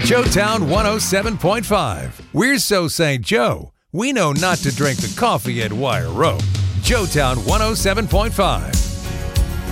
Joetown 107.5. We're so St. Joe, we know not to drink the coffee at Wire Rope. Joetown 107.5.